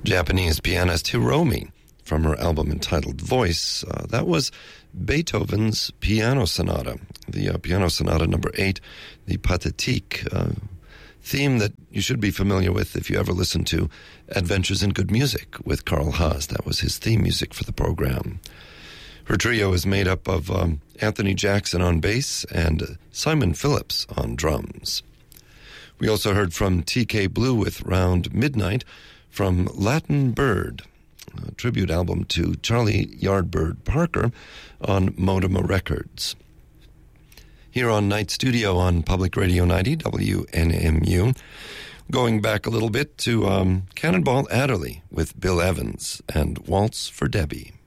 Japanese pianist Hiromi from her album entitled Voice. That was Beethoven's Piano Sonata, the Piano Sonata number 8, the Pathétique, theme that you should be familiar with if you ever listen to Adventures in Good Music with Carl Haas. That was his theme music for the program. Her trio is made up of Anthony Jackson on bass and Simon Phillips on drums. We also heard from TK Blue with Round Midnight from Latin Bird, a tribute album to Charlie Yardbird Parker on Modema Records. Here on Night Studio on Public Radio 90, WNMU, going back a little bit to Cannonball Adderley with Bill Evans and Waltz for Debbie.